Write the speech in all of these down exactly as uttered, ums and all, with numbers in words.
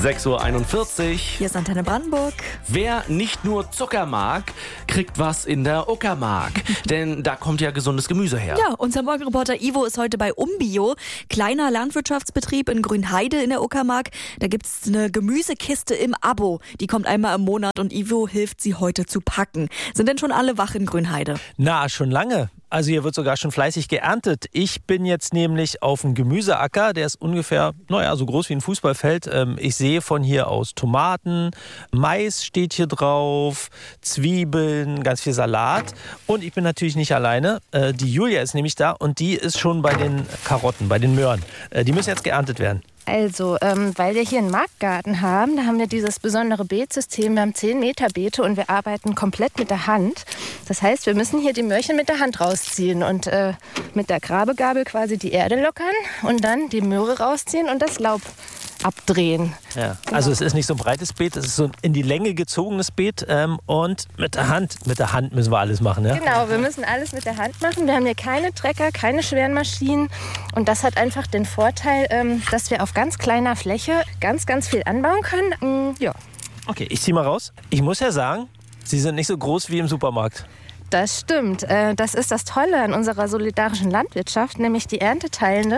sechs Uhr einundvierzig. Hier ist Antenne Brandenburg. Wer nicht nur Zucker mag, kriegt was in der Uckermark. Denn da kommt ja gesundes Gemüse her. Ja, unser Morgenreporter Ivo ist heute bei Umbio, kleiner Landwirtschaftsbetrieb in Grünheide in der Uckermark. Da gibt es eine Gemüsekiste im Abo. Die kommt einmal im Monat und Ivo hilft sie heute zu packen. Sind denn schon alle wach in Grünheide? Na, schon lange. Also hier wird sogar schon fleißig geerntet. Ich bin jetzt nämlich auf einem Gemüseacker, der ist ungefähr, naja, so groß wie ein Fußballfeld. Ich sehe von hier aus Tomaten, Mais steht hier drauf, Zwiebeln, ganz viel Salat. Und ich bin natürlich nicht alleine. Die Julia ist nämlich da und die ist schon bei den Karotten, bei den Möhren. Die müssen jetzt geerntet werden. Also, ähm, weil wir hier einen Marktgarten haben, da haben wir dieses besondere Beetsystem. Wir haben zehn Meter Beete und wir arbeiten komplett mit der Hand. Das heißt, wir müssen hier die Möhrchen mit der Hand rausziehen und äh, mit der Grabegabel quasi die Erde lockern und dann die Möhre rausziehen und das Laub abdrehen. Ja, also es ist nicht so ein breites Beet, es ist so ein in die Länge gezogenes Beet ähm, und mit der Hand, mit der Hand müssen wir alles machen. Ja? Genau, wir müssen alles mit der Hand machen. Wir haben hier keine Trecker, keine schweren Maschinen und das hat einfach den Vorteil, ähm, dass wir auf ganz kleiner Fläche ganz, ganz viel anbauen können. Ähm, ja. Okay, ich zieh mal raus. Ich muss ja sagen, sie sind nicht so groß wie im Supermarkt. Das stimmt. Das ist das Tolle an unserer solidarischen Landwirtschaft, nämlich die Ernteteilende.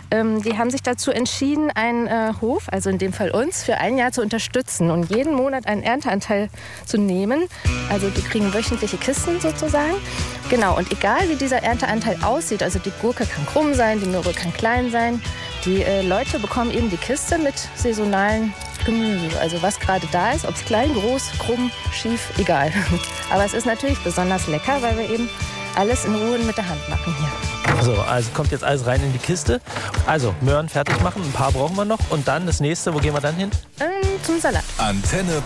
Die haben sich dazu entschieden, einen Hof, also in dem Fall uns, für ein Jahr zu unterstützen und jeden Monat einen Ernteanteil zu nehmen. Also die kriegen wöchentliche Kisten sozusagen. Genau, und egal wie dieser Ernteanteil aussieht, also die Gurke kann krumm sein, die Möhre kann klein sein, die Leute bekommen eben die Kiste mit saisonalen Gemüse. Also was gerade da ist, ob es klein, groß, krumm, schief, egal. Aber es ist natürlich besonders lecker, weil wir eben alles in Ruhe mit der Hand machen hier. So, also kommt jetzt alles rein in die Kiste. Also Möhren fertig machen, ein paar brauchen wir noch. Und dann das nächste, wo gehen wir dann hin? Ähm, zum Salat. Antenne